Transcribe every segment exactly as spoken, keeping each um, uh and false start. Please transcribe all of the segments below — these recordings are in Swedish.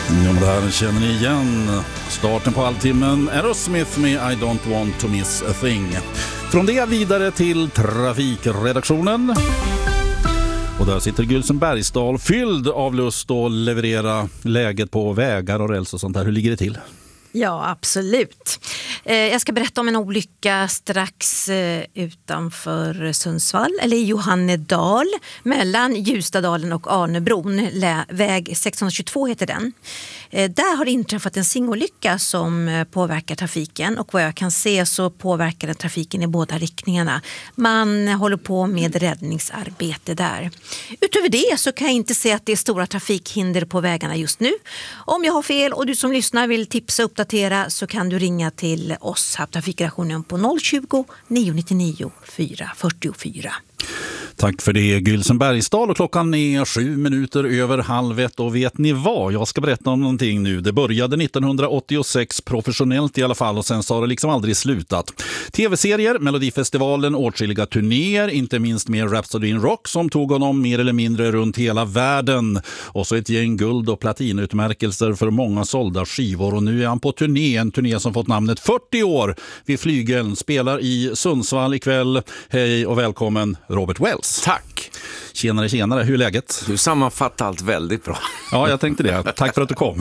Ja, men det här känner ni igen. Starten på halvtimmen Aerosmith med I don't want to miss a thing. Från det vidare till trafikredaktionen. Och där sitter Gülsen Bergsdal fylld av lust att leverera läget på vägar och räls och sånt där. Hur ligger det till? Ja, absolut. Jag ska berätta om en olycka strax utanför Sundsvall, eller i Johannedal, mellan Ljustadalen och Arnebron. Väg sexhundratjugotvå heter den. Där har det inträffat en singolycka som påverkar trafiken, och vad jag kan se så påverkar den trafiken i båda riktningarna. Man håller på med räddningsarbete där. Utöver det så kan jag inte se att det är stora trafikhinder på vägarna just nu. Om jag har fel och du som lyssnar vill tipsa och uppdatera så kan du ringa till oss här på trafikredaktionen på noll tjugo, nio nittionio, fyra fyrtiofyra. Tack för det, Gülsen Bergsdal, och klockan är sju minuter över halv ett, och vet ni vad? Jag ska berätta om någonting nu. Det började nittonhundraåttiosex professionellt i alla fall, och sen så har det liksom aldrig slutat. Tv-serier, Melodifestivalen, åtskilliga turnéer, inte minst med Rhapsody in Rock som tog honom mer eller mindre runt hela världen. Och så ett gäng guld- och platinutmärkelser för många sålda skivor, och nu är han på turné, en turné som fått namnet fyrtio år vid Flygeln, spelar i Sundsvall ikväll. Hej och välkommen Robert Wells. Tack. Tjenare, tjenare. Hur är läget? Du sammanfattar allt väldigt bra. Ja, jag tänkte det. Tack för att du kom.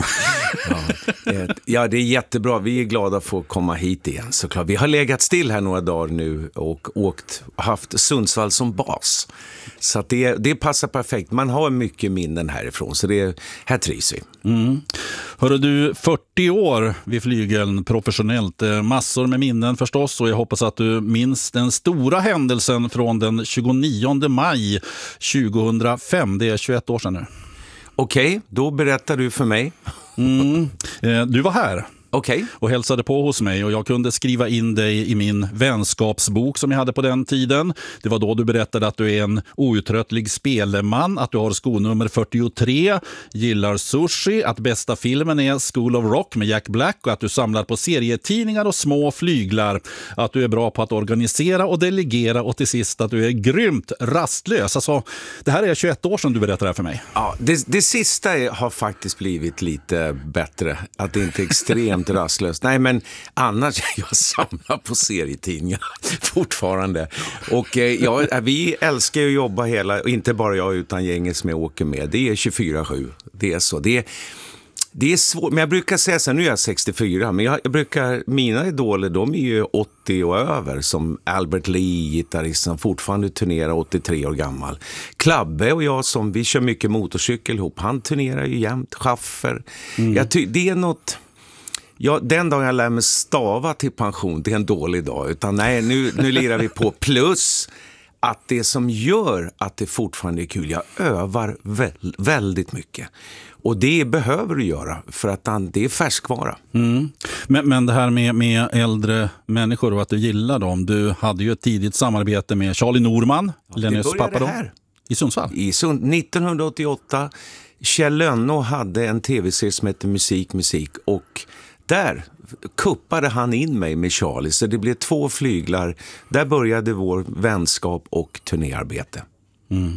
Ja, ja, det är jättebra. Vi är glada att få komma hit igen, såklart. Vi har legat still här några dagar nu och åkt, haft Sundsvall som bas. Så att det, det passar perfekt. Man har mycket minnen härifrån, så det, här trivs vi. Mm. Hörru du, fyrtio år vid Flygeln professionellt, massor med minnen förstås, och jag hoppas att du minns den stora händelsen från den tjugonionde maj tjugohundrafem. Det är tjugoett år sedan nu. Okej, okay, då berättar du för mig. Mm. Du var här. Okay. Och hälsade på hos mig, och jag kunde skriva in dig i min vänskapsbok som jag hade på den tiden. Det var då du berättade att du är en outtröttlig speleman, att du har skonummer fyrtiotre, gillar sushi, att bästa filmen är School of Rock med Jack Black, och att du samlar på serietidningar och små flyglar, att du är bra på att organisera och delegera, och till sist att du är grymt rastlös. Alltså, det här är tjugoett år sedan du berättade det här för mig. Ja, det, det sista har faktiskt blivit lite bättre, att det inte är extremt rastlöst. Nej, men annars jag samlar på serietidningar fortfarande. Och eh, ja, vi älskar ju att jobba hela, inte bara jag utan gänget som jag åker med. Det är tjugofyra sju. Det är så. Det är, det är svårt. Men jag brukar säga så här, nu är jag sextiofyra, men jag, jag brukar, mina idoler, de är ju åttio och över, som Albert Lee, gitarrist som fortfarande turnerar, åttiotre år gammal. Klabbe och jag, som vi kör mycket motorcykel ihop, han turnerar ju jämt, Schaffer. Mm. Jag ty- det är något... Ja, den dagen jag lär mig stava till pension, det är en dålig dag. Utan nej, nu, nu lirar vi på. Plus att det som gör att det fortfarande är kul, jag övar väl, väldigt mycket. Och det behöver du göra, för att det är färskvara. Mm. Men, men det här med, med äldre människor och att du gillar dem. Du hade ju ett tidigt samarbete med Charlie Norman, ja, Lennys pappa då, här. I Sundsvall. I Sund- nittonhundraåttioåtta, Kjell Lönnå hade en tv-serie som heter Musik, musik, och där kuppade han in mig med Charlie, så det blev två flyglar. Där började vår vänskap och turnéarbete. Mm.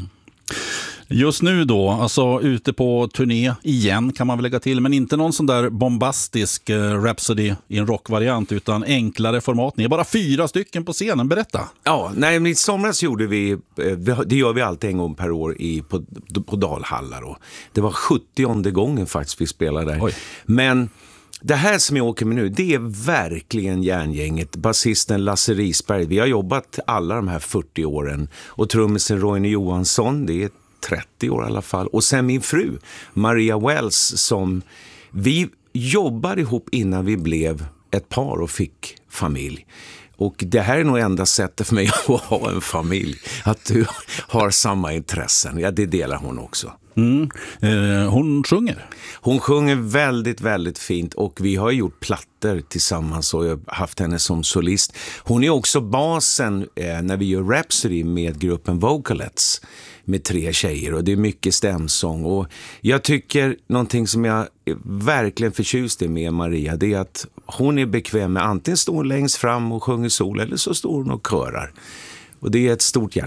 Just nu då, alltså ute på turné igen kan man väl lägga till, men inte någon sån där bombastisk eh, Rhapsody i en rockvariant, utan enklare format. Ni är bara fyra stycken på scenen, berätta. Ja, nej, i somras gjorde vi, det gör vi alltid en gång per år i, på, på Dalhallar. Och det var sjuttionde gången faktiskt vi spelade där. Oj. Men det här som jag åker med nu, det är verkligen järngänget. Basisten Lasse Risberg, vi har jobbat alla de här fyrtio åren. Och trummisen Roine Johansson, det är trettio år i alla fall. Och sen min fru, Maria Wells, som vi jobbade ihop innan vi blev ett par och fick familj. Och det här är nog enda sättet för mig att ha en familj. Att du har samma intressen. Ja, det delar hon också. Mm. Eh, hon sjunger. Hon sjunger väldigt, väldigt fint, och vi har gjort plattor tillsammans och jag har haft henne som solist. Hon är också basen eh, när vi gör Rhapsody med gruppen Vocalettes med tre tjejer, och det är mycket stämsång. Och jag tycker någonting som jag är verkligen förtjust i med Maria, det är att hon är bekväm med antingen står längst fram och sjunger sol, eller så står hon och körar. Och det är ett stort hjärta.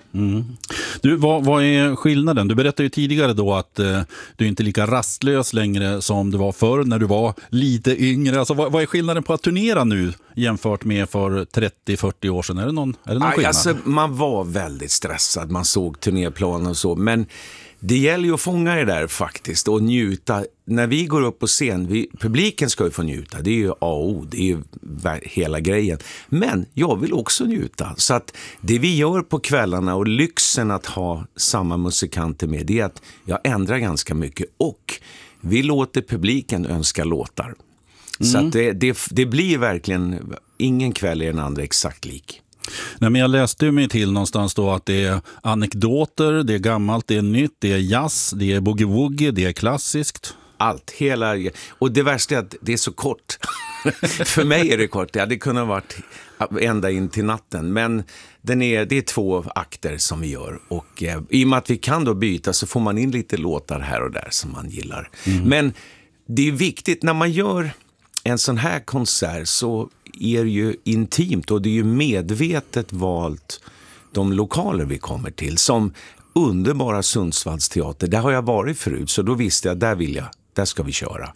Mm. Du, vad, vad är skillnaden? Du berättade ju tidigare då att eh, du är inte lika rastlös längre som du var förr när du var lite yngre. Alltså, vad, vad är skillnaden på att turnera nu jämfört med för trettio till fyrtio år sedan? Är det någon, är det någon Aj, skillnad? alltså, man var väldigt stressad, man såg turnéplanen och så, men det gäller ju att fånga det där faktiskt och njuta. När vi går upp på scen, vi, publiken ska ju få njuta, det är ju A och O, det är ju hela grejen. Men jag vill också njuta, så att det vi gör på kvällarna och lyxen att ha samma musikanter med, det är att jag ändrar ganska mycket och vi låter publiken önska låtar. Mm. Så att det, det, det blir verkligen, ingen kväll är den andra exakt lik. Nej, men jag läste ju mig till någonstans då att det är anekdoter, det är gammalt, det är nytt, det är jazz, det är boogie-woogie, det är klassiskt. Allt, hela, och det värsta är att det är så kort. För mig är det kort, det hade kunnat varit ända in till natten. Men den är, det är två akter som vi gör. Och eh, i och med att vi kan då byta så får man in lite låtar här och där som man gillar. Mm. Men det är viktigt när man gör en sån här konsert så är det ju intimt och det är ju medvetet valt de lokaler vi kommer till. Som underbara Sundsvallsteater, där har jag varit förut så då visste jag, där vill jag, där ska vi köra.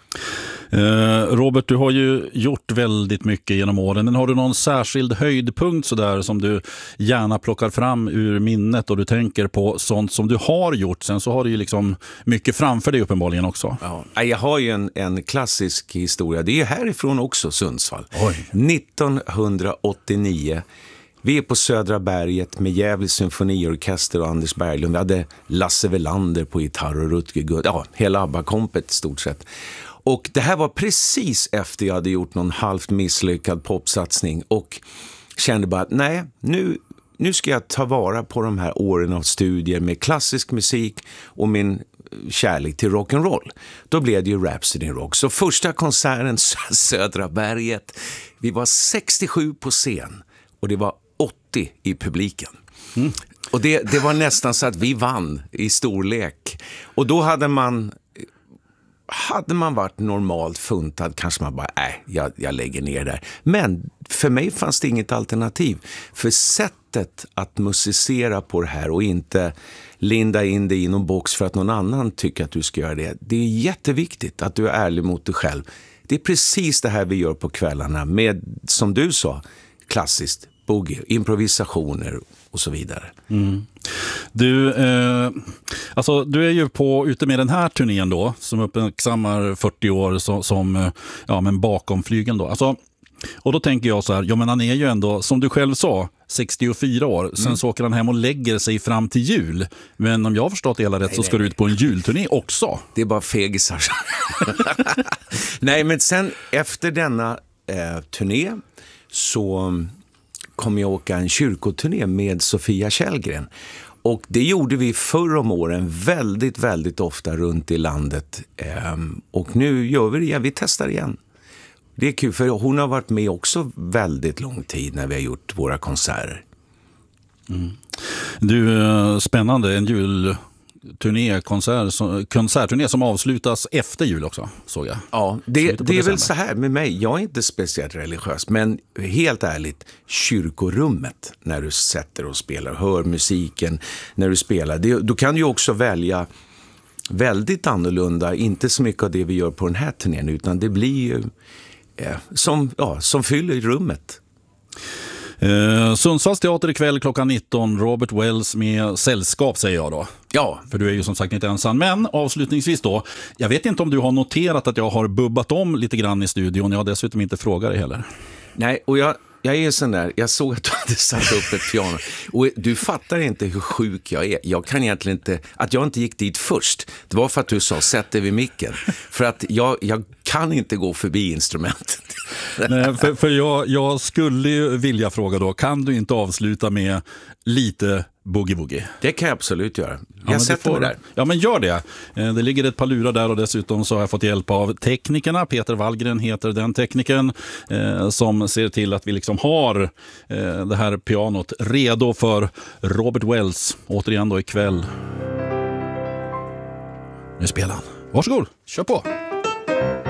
Eh, Robert, du har ju gjort väldigt mycket genom åren, men har du någon särskild höjdpunkt så där som du gärna plockar fram ur minnet och du tänker på sånt som du har gjort? Sen så har du ju liksom mycket framför dig uppenbarligen också. Ja, jag har ju en, en klassisk historia, det är härifrån också Sundsvall. Oj. nittonhundraåttionio. Vi är på Södra berget med Gävle symfoniorkester och Anders Berglund. Vi hade Lasse Welander på gitarr och Rutger Gudd. Ja, hela ABBA-kompet i stort sett. Och det här var precis efter jag hade gjort någon halvt misslyckad popsatsning. Och kände bara att nej, nu, nu ska jag ta vara på de här åren av studier med klassisk musik och min kärlek till rock'n'roll. Då blev det ju Rhapsody in Rock. Så första konserten, Södra berget. Vi var sextiosju på scen och det var åttio i publiken. Mm. Och det, det var nästan så att vi vann i storlek. Och då hade man hade man varit normalt funtad kanske man bara, nej, jag, jag lägger ner där. Men för mig fanns det inget alternativ. För sättet att musicera på det här och inte linda in det i någon box för att någon annan tycker att du ska göra det. Det är jätteviktigt att du är ärlig mot dig själv. Det är precis det här vi gör på kvällarna med, som du sa, klassiskt boogie, improvisationer och så vidare. Mm. Du, eh, alltså, du är ju på ute med den här turnén då som uppmärksammar fyrtio år som, som ja, men bakom flygeln då. Alltså, och då tänker jag så här, ja men han är ju ändå, som du själv sa, sextiofyra år. Sen mm. så åker han hem och lägger sig fram till jul. Men om jag har förstått det hela rätt nej, så ska nej. du ut på en julturné också. Det är bara fegisar. Nej, men sen efter denna eh, turné så kommer jag åka en kyrkoturné med Sofia Källgren. Och det gjorde vi förr om åren väldigt, väldigt ofta runt i landet. Ehm, och nu gör vi det igen, vi testar igen. Det är kul för hon har varit med också väldigt lång tid när vi har gjort våra konserter. Mm. Du, spännande, en julturné, konsert, konsertturné som avslutas efter jul också, såg jag. Ja, det, det är väl så här med mig, jag är inte speciellt religiös, men helt ärligt, kyrkorummet när du sätter och spelar, hör musiken när du spelar, det, då kan du ju också välja väldigt annorlunda, inte så mycket av det vi gör på den här turnén, utan det blir ju eh, som, ja, som fyller i rummet. Eh, Sundsvalls teater ikväll klockan nitton, Robert Wells med sällskap säger jag då. Ja. För du är ju som sagt inte ensam. Men avslutningsvis då, jag vet inte om du har noterat att jag har bubbat om lite grann i studion. Jag har dessutom inte frågat dig heller. Nej, och jag, jag är sån där, jag såg att du hade satt upp ett piano. Och du fattar inte hur sjuk jag är. Jag kan egentligen inte, att jag inte gick dit först. Det var för att du sa, sätt dig vid micken. För att jag, jag kan inte gå förbi instrumentet. Nej, för, för jag, jag skulle ju vilja fråga då, kan du inte avsluta med lite boogie-woogie? Det kan jag absolut göra. Jag ja, sätter får, mig där. Ja, men gör det. Det ligger ett par lurar där och dessutom så har jag fått hjälp av teknikerna. Peter Wallgren heter den tekniken eh, som ser till att vi liksom har eh, det här pianot redo för Robert Wells. Återigen då ikväll. Nu spelar han. Varsågod, kör på!